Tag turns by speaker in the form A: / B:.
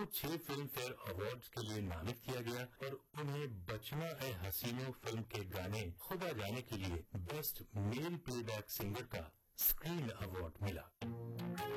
A: को 6 film fair award के लिए नामित किया गया और उन्हें बचना ए हसीनो फिल्म के गाने खुदा जाने के लिए बेस्ट मेल प्लेबैक सिंगर का स्क्रीन अवार्ड मिला।